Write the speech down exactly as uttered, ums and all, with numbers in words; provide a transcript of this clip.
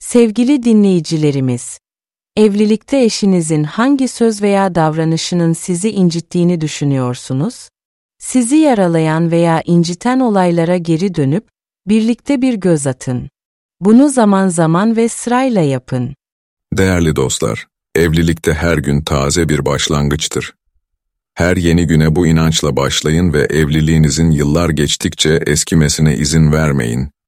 Sevgili dinleyicilerimiz, evlilikte eşinizin hangi söz veya davranışının sizi incittiğini düşünüyorsunuz? Sizi yaralayan veya inciten olaylara geri dönüp, birlikte bir göz atın. Bunu zaman zaman ve sırayla yapın. Değerli dostlar, evlilikte her gün taze bir başlangıçtır. Her yeni güne bu inançla başlayın ve evliliğinizin yıllar geçtikçe eskimesine izin vermeyin.